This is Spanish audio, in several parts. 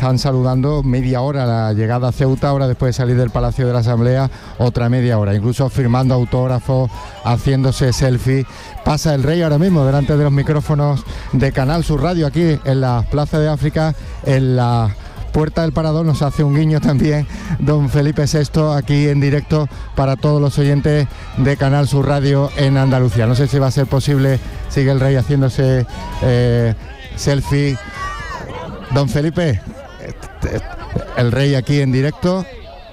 están saludando media hora la llegada a Ceuta, ahora después de salir del Palacio de la Asamblea, otra media hora, incluso firmando autógrafos, haciéndose selfie. Pasa el rey ahora mismo delante de los micrófonos de Canal Sur Radio, aquí en la Plaza de África, en la puerta del Parador. Nos hace un guiño también don Felipe VI, aquí en directo para todos los oyentes de Canal Sur Radio en Andalucía. No sé si va a ser posible, sigue el rey haciéndose selfie. Don Felipe, el rey aquí en directo,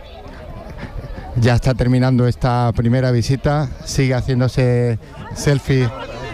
ya está terminando esta primera visita, sigue haciéndose selfie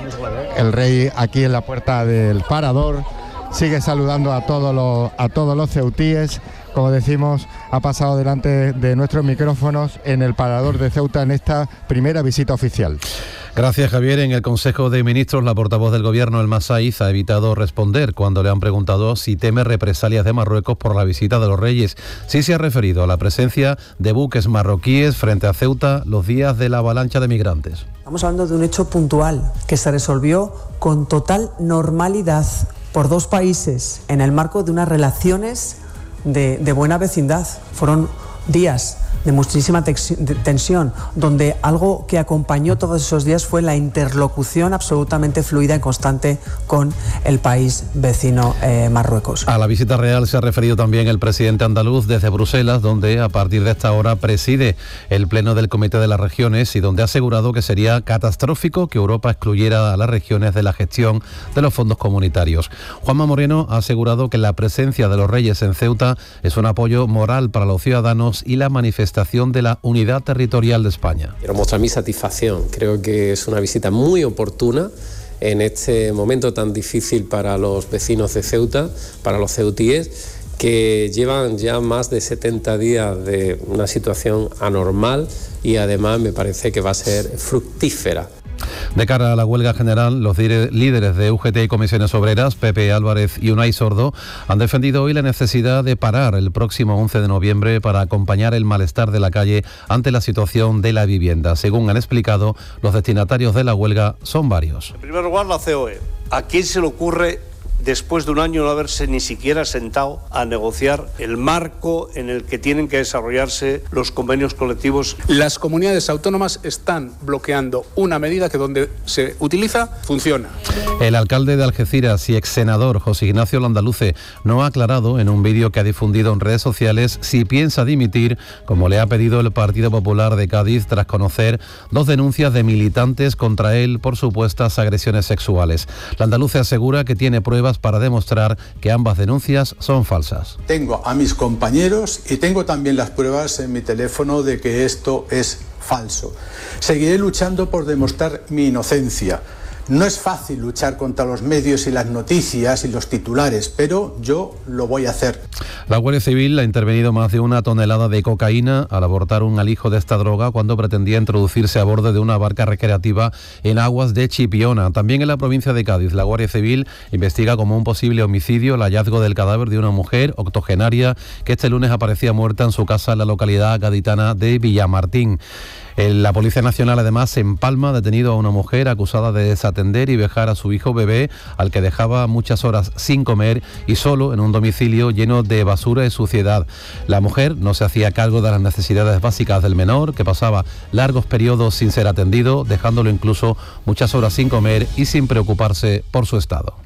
el rey aquí en la puerta del Parador, sigue saludando a todos los ceutíes. Como decimos, ha pasado delante de nuestros micrófonos en el Parador de Ceuta en esta primera visita oficial. Gracias, Javier. En el Consejo de Ministros, la portavoz del Gobierno, Elma Saiz, ha evitado responder cuando le han preguntado si teme represalias de Marruecos por la visita de los reyes. Sí se ha referido a la presencia de buques marroquíes frente a Ceuta los días de la avalancha de migrantes. Estamos hablando de un hecho puntual que se resolvió con total normalidad por dos países en el marco de unas relaciones de buena vecindad. Fueron días de muchísima tensión, donde algo que acompañó todos esos días fue la interlocución absolutamente fluida y constante con el país vecino Marruecos. A la visita real se ha referido también el presidente andaluz desde Bruselas, donde a partir de esta hora preside el pleno del Comité de las Regiones y donde ha asegurado que sería catastrófico que Europa excluyera a las regiones de la gestión de los fondos comunitarios. Juanma Moreno ha asegurado que la presencia de los reyes en Ceuta es un apoyo moral para los ciudadanos y la manifestación de la unidad territorial de España. Quiero mostrar mi satisfacción. Creo que es una visita muy oportuna en este momento tan difícil para los vecinos de Ceuta, para los ceutíes, que llevan ya más de 70 días de una situación anormal y además me parece que va a ser fructífera. De cara a la huelga general, los líderes de UGT y Comisiones Obreras, Pepe Álvarez y Unai Sordo, han defendido hoy la necesidad de parar el próximo 11 de noviembre para acompañar el malestar de la calle ante la situación de la vivienda. Según han explicado, los destinatarios de la huelga son varios. En primer lugar, la COE. ¿A quién se le ocurre, después de un año no haberse ni siquiera sentado a negociar el marco en el que tienen que desarrollarse los convenios colectivos? Las comunidades autónomas están bloqueando una medida que donde se utiliza funciona. El alcalde de Algeciras y ex senador José Ignacio Landaluce no ha aclarado en un vídeo que ha difundido en redes sociales si piensa dimitir, como le ha pedido el Partido Popular de Cádiz tras conocer dos denuncias de militantes contra él por supuestas agresiones sexuales. Landaluce asegura que tiene pruebas para demostrar que ambas denuncias son falsas. Tengo a mis compañeros y tengo también las pruebas en mi teléfono de que esto es falso. Seguiré luchando por demostrar mi inocencia. No es fácil luchar contra los medios y las noticias y los titulares, pero yo lo voy a hacer. La Guardia Civil ha intervenido más de 1 tonelada de cocaína al abortar un alijo de esta droga cuando pretendía introducirse a bordo de una barca recreativa en aguas de Chipiona. También en la provincia de Cádiz, la Guardia Civil investiga como un posible homicidio el hallazgo del cadáver de una mujer octogenaria que este lunes aparecía muerta en su casa en la localidad gaditana de Villamartín. La Policía Nacional además en Palma ha detenido a una mujer acusada de desatender y vejar a su hijo bebé, al que dejaba muchas horas sin comer y solo en un domicilio lleno de basura y suciedad. La mujer no se hacía cargo de las necesidades básicas del menor, que pasaba largos periodos sin ser atendido, dejándolo incluso muchas horas sin comer y sin preocuparse por su estado.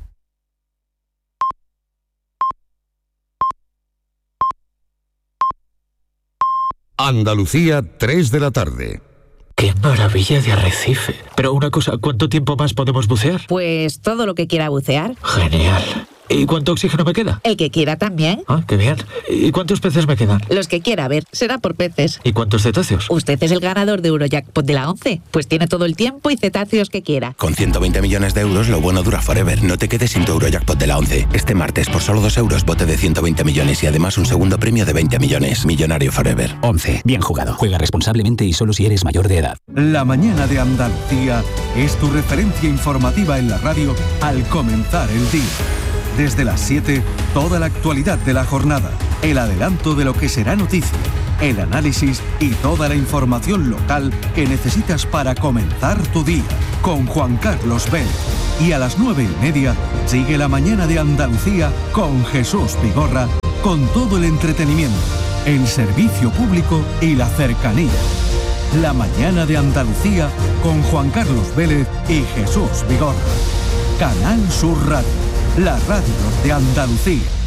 Andalucía, 3 de la tarde. ¡Qué maravilla de arrecife! Pero una cosa, ¿cuánto tiempo más podemos bucear? Pues todo lo que quiera bucear. Genial. ¿Y cuánto oxígeno me queda? El que quiera también. Ah, qué bien. ¿Y cuántos peces me quedan? Los que quiera, a ver, será por peces. ¿Y cuántos cetáceos? Usted es el ganador de Eurojackpot de la 11. Pues tiene todo el tiempo y cetáceos que quiera. Con 120 millones de euros, lo bueno dura forever. No te quedes sin tu Eurojackpot de la 11. Este martes, por solo 2 euros, bote de 120 millones y además un segundo premio de 20 millones. Millonario forever. 11. Bien jugado. Juega responsablemente y solo si eres mayor de edad. La mañana de Andalucía es tu referencia informativa en la radio al comenzar el día. Desde las 7, toda la actualidad de la jornada, el adelanto de lo que será noticia, el análisis y toda la información local que necesitas para comenzar tu día. Con Juan Carlos Vélez. Y a las 9:30, sigue la mañana de Andalucía con Jesús Vigorra con todo el entretenimiento, el servicio público y la cercanía. La mañana de Andalucía con Juan Carlos Vélez y Jesús Vigorra. Canal Sur Radio, la radio de Andalucía.